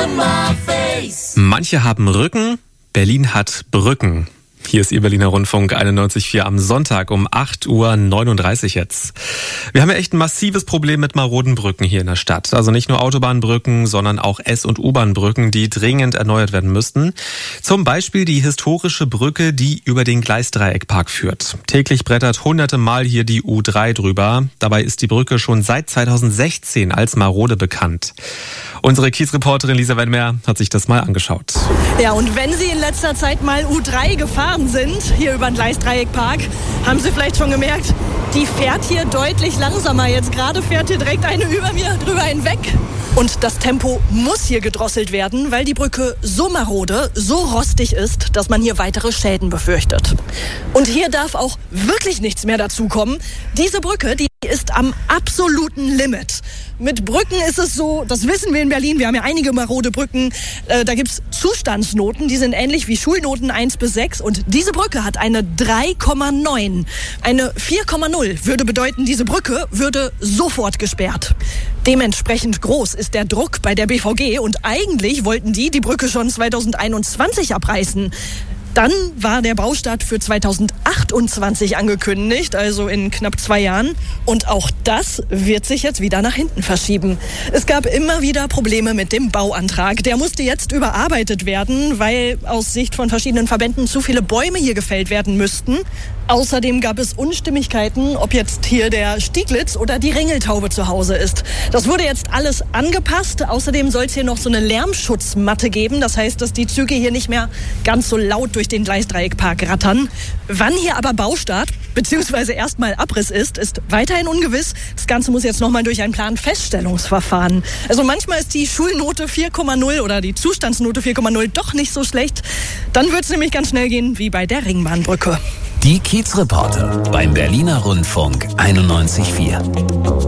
Manche haben Rücken, Berlin hat Brücken. Hier ist Ihr Berliner Rundfunk 91.4 am Sonntag um 8.39 Uhr jetzt. Wir haben ja echt ein massives Problem mit maroden Brücken hier in der Stadt. Also nicht nur Autobahnbrücken, sondern auch S- und U-Bahn-Brücken, die dringend erneuert werden müssten. Zum Beispiel die historische Brücke, die über den Gleisdreieckpark führt. Täglich brettert hunderte Mal hier die U3 drüber. Dabei ist die Brücke schon seit 2016 als marode bekannt. Unsere Kiezreporterin Lisa Wendmer hat sich das mal angeschaut. Ja, und wenn Sie in letzter Zeit mal U3 gefahren sind, hier über den Gleisdreieckpark, haben Sie vielleicht schon gemerkt, die fährt hier deutlich langsamer. Jetzt gerade fährt hier direkt eine über mir drüber hinweg. Und das Tempo muss hier gedrosselt werden, weil die Brücke so marode, so rostig ist, dass man hier weitere Schäden befürchtet. Und hier darf auch wirklich nichts mehr dazukommen. Diese Brücke, die ist am absoluten Limit. Mit Brücken ist es so, das wissen wir in Berlin, wir haben ja einige marode Brücken, da gibt's Zustandsnoten, die sind ähnlich wie Schulnoten 1 bis 6 und diese Brücke hat eine 3,9. Eine 4,0 würde bedeuten, diese Brücke würde sofort gesperrt. Dementsprechend groß ist der Druck bei der BVG und eigentlich wollten die Brücke schon 2021 abreißen. Dann war der Baustart für 2028 angekündigt, also in knapp 2 Jahren. Und auch das wird sich jetzt wieder nach hinten verschieben. Es gab immer wieder Probleme mit dem Bauantrag. Der musste jetzt überarbeitet werden, weil aus Sicht von verschiedenen Verbänden zu viele Bäume hier gefällt werden müssten. Außerdem gab es Unstimmigkeiten, ob jetzt hier der Stieglitz oder die Ringeltaube zu Hause ist. Das wurde jetzt alles angepasst. Außerdem soll es hier noch so eine Lärmschutzmatte geben. Das heißt, dass die Züge hier nicht mehr ganz so laut durch den Gleisdreieckpark rattern. Wann hier aber Baustart bzw. erstmal Abriss ist weiterhin ungewiss. Das Ganze muss jetzt nochmal durch ein Planfeststellungsverfahren. Also manchmal ist die Schulnote 4,0 oder die Zustandsnote 4,0 doch nicht so schlecht. Dann wird es nämlich ganz schnell gehen wie bei der Ringbahnbrücke. Die Kiezreporter beim Berliner Rundfunk 91.4.